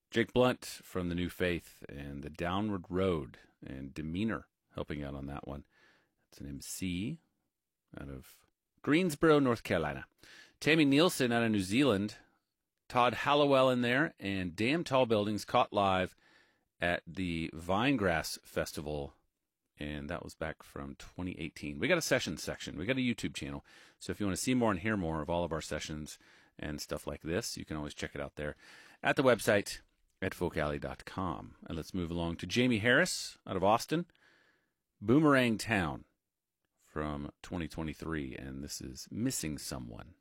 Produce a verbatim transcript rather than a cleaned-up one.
Jake Blunt from The New Faith and The Downward Road, and Demeanor helping out on that one. It's an M C out of Greensboro, North Carolina. Tammy Nielsen out of New Zealand. Todd Hallowell in there, and Damn Tall Buildings caught live at the Vinegrass Festival, and that was back from twenty eighteen. We got a sessions section. We got a YouTube channel, so if you want to see more and hear more of all of our sessions and stuff like this, you can always check it out there at the website at folk alley dot com. And let's move along to Jamie Harris out of Austin, Boomerang Town from twenty twenty-three, and this is Missing Someone.